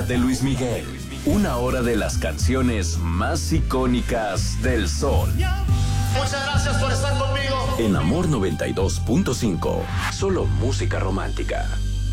hora de Luis Miguel. Una hora de las canciones más icónicas del sol. Muchas gracias por estar conmigo. En Amor 92.5, solo música romántica.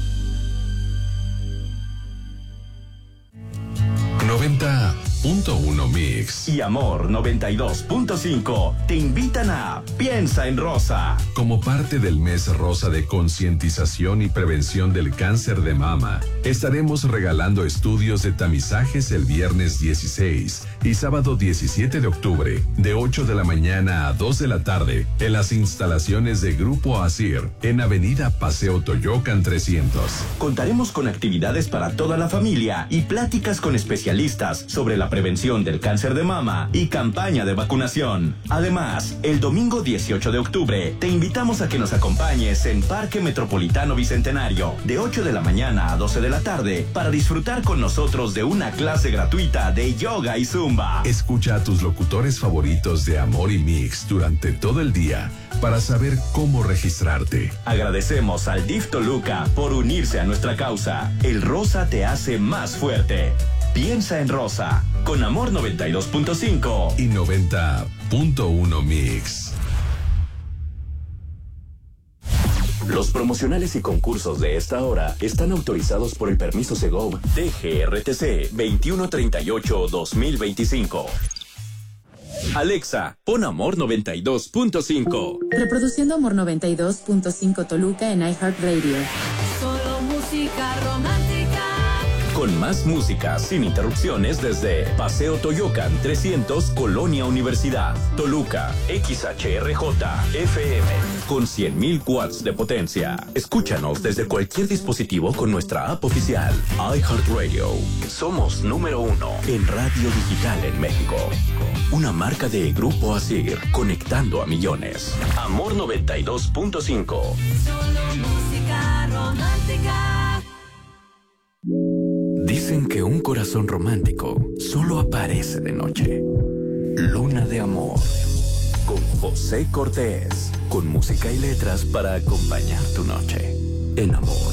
90.1 Mix y Amor 92.5 te invitan a Piensa en Rosa. Como parte del mes rosa de concientización y prevención del cáncer de mama, estaremos regalando estudios de tamizajes el viernes 16 y sábado 17 de octubre, de 8 de la mañana a 2 de la tarde, en las instalaciones de Grupo Asir, en Avenida Paseo Toyocan 300. Contaremos con actividades para toda la familia y pláticas con especialistas sobre la prevención del cáncer de mama y campaña de vacunación. Además, el domingo 18 de octubre te invitamos a que nos acompañes en Parque Metropolitano Bicentenario de 8 de la mañana a 12 de la tarde para disfrutar con nosotros de una clase gratuita de yoga y zumba. Escucha a tus locutores favoritos de Amor y Mix durante todo el día para saber cómo registrarte. Agradecemos al DIF Toluca por unirse a nuestra causa. El rosa te hace más fuerte. Piensa en Rosa, con Amor 92.5 y 90.1 Mix. Los promocionales y concursos de esta hora están autorizados por el permiso Segov DGRTC 2138-2025. Alexa, pon Amor 92.5. Reproduciendo Amor 92.5 Toluca en iHeartRadio. Solo música romántica. Con más música sin interrupciones desde Paseo Toyocan 300, Colonia Universidad, Toluca, XHRJ, FM, con 100.000 watts de potencia. Escúchanos desde cualquier dispositivo con nuestra app oficial, iHeartRadio. Somos número 1 en radio digital en México. Una marca de Grupo Asir, conectando a millones. Amor 92.5. Solo música romántica. Dicen que un corazón romántico solo aparece de noche. Luna de Amor, con José Cortés, con música y letras para acompañar tu noche. En Amor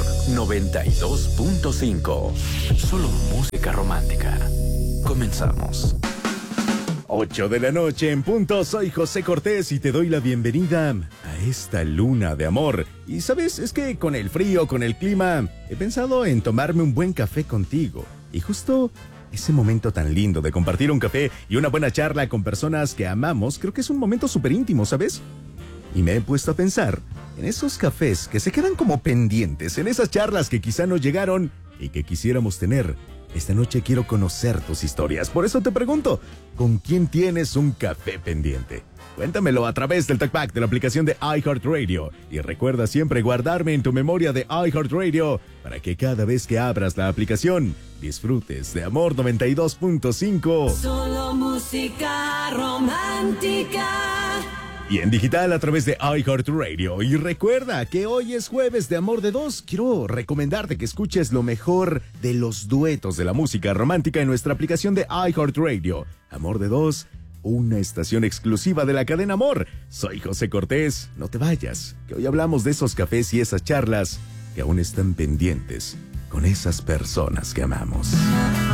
92.5, solo música romántica. Comenzamos. 8 de la noche en punto, soy José Cortés y te doy la bienvenida a esta luna de amor. Y sabes, es que con el frío, con el clima, he pensado en tomarme un buen café contigo. Y justo ese momento tan lindo de compartir un café y una buena charla con personas que amamos, creo que es un momento súper íntimo, ¿sabes? Y me he puesto a pensar en esos cafés que se quedan como pendientes, en esas charlas que quizá no llegaron y que quisiéramos tener. Esta noche quiero conocer tus historias, por eso te pregunto, ¿con quién tienes un café pendiente? Cuéntamelo a través del TalkBack de la aplicación de iHeartRadio y recuerda siempre guardarme en tu memoria de iHeartRadio para que cada vez que abras la aplicación disfrutes de Amor 92.5. Solo música romántica. Y en digital a través de iHeartRadio. Y recuerda que hoy es jueves de Amor de Dos. Quiero recomendarte que escuches lo mejor de los duetos de la música romántica en nuestra aplicación de iHeartRadio. Amor de Dos, una estación exclusiva de la cadena Amor. Soy José Cortés. No te vayas, que hoy hablamos de esos cafés y esas charlas que aún están pendientes con esas personas que amamos.